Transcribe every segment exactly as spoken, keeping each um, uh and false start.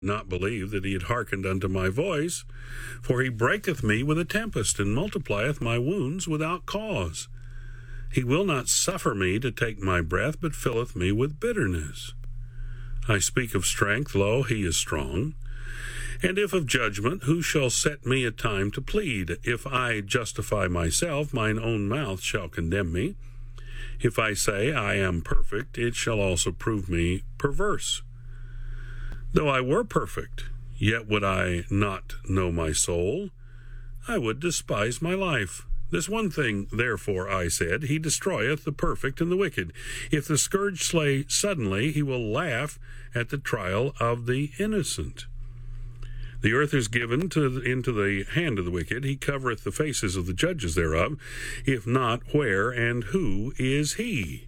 not believe that he had hearkened unto my voice, for he breaketh me with a tempest, and multiplieth my wounds without cause. He will not suffer me to take my breath, but filleth me with bitterness. I speak of strength, lo, he is strong. And if of judgment, who shall set me a time to plead? If I justify myself, mine own mouth shall condemn me. If I say I am perfect, it shall also prove me perverse. Though I were perfect, yet would I not know my soul. I would despise my life. This one thing, therefore, I said, he destroyeth the perfect and the wicked. If the scourge slay suddenly, he will laugh at the trial of the innocent. The earth is given to, into the hand of the wicked. He covereth the faces of the judges thereof. If not, where and who is he?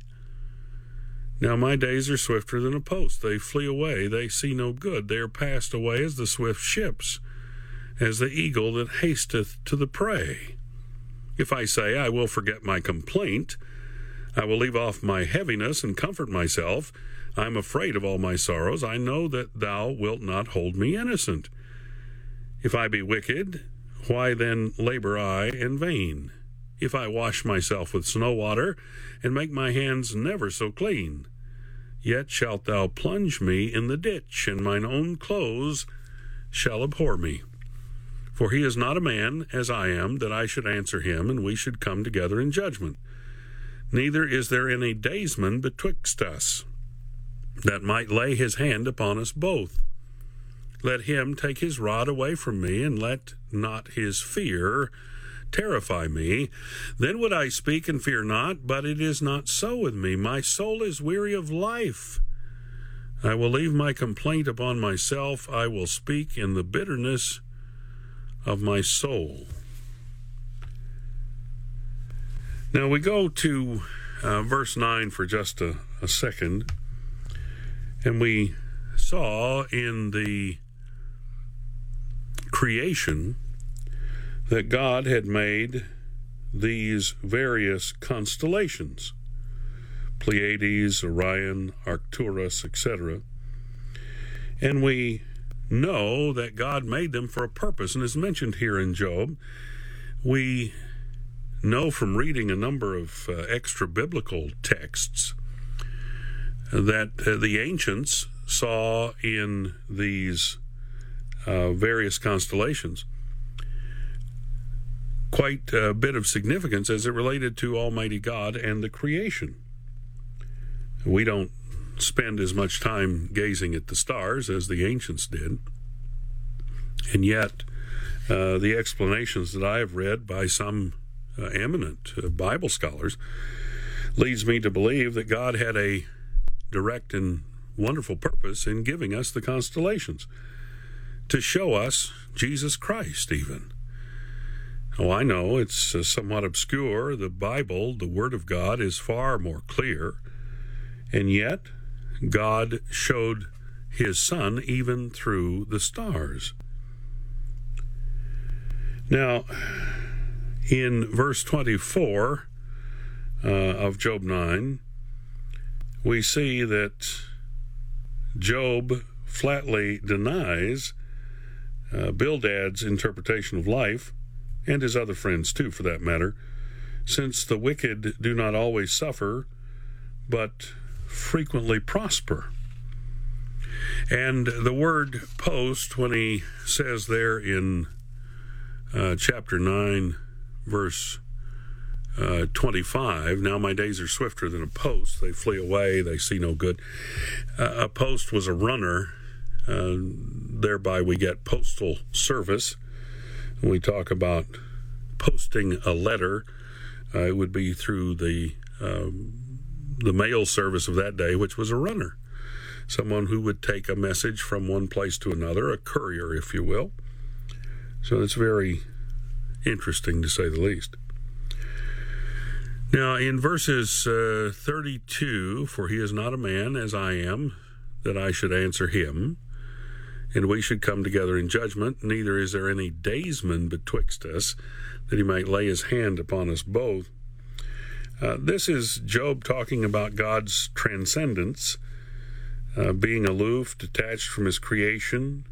Now my days are swifter than a post. They flee away. They see no good. They are passed away as the swift ships, as the eagle that hasteth to the prey. If I say, I will forget my complaint, I will leave off my heaviness and comfort myself. I am afraid of all my sorrows. I know that thou wilt not hold me innocent. If I be wicked, why then labor I in vain? If I wash myself with snow water, and make my hands never so clean, yet shalt thou plunge me in the ditch, and mine own clothes shall abhor me. For he is not a man, as I am, that I should answer him, and we should come together in judgment. Neither is there any daysman betwixt us, that might lay his hand upon us both. Let him take his rod away from me, and let not his fear terrify me. Then would I speak and fear not, but it is not so with me. My soul is weary of life. I will leave my complaint upon myself. I will speak in the bitterness of my soul. Now we go to uh, verse nine for just a, a second, and we saw in the creation that God had made these various constellations, Pleiades, Orion, Arcturus, et cetera. And we know that God made them for a purpose, and as mentioned here in Job, we know from reading a number of uh, extra-biblical texts that uh, the ancients saw in these uh, various constellations quite a bit of significance as it related to Almighty God and the creation. We don't spend as much time gazing at the stars as the ancients did, and yet uh, the explanations that I have read by some uh, eminent uh, Bible scholars leads me to believe that God had a direct and wonderful purpose in giving us the constellations, to show us Jesus Christ even. Oh, I know it's uh, somewhat obscure. The Bible, the Word of God, is far more clear, and yet God showed his Son even through the stars. Now, in verse twenty-four uh, of Job nine, we see that Job flatly denies uh, Bildad's interpretation of life, and his other friends too, for that matter, since the wicked do not always suffer, but frequently prosper. And the word post, when he says there in uh, chapter nine, verse uh, twenty-five, now my days are swifter than a post, they flee away, they see no good. Uh, a post was a runner, uh, thereby we get postal service. When we talk about posting a letter, uh, it would be through the um, the mail service of that day, which was a runner, someone who would take a message from one place to another, a courier, if you will. So it's very interesting, to say the least. Now, in verses uh, thirty-two, for he is not a man as I am, that I should answer him, and we should come together in judgment, neither is there any daysman betwixt us, that he might lay his hand upon us both. Uh, this is Job talking about God's transcendence, uh, being aloof, detached from his creation,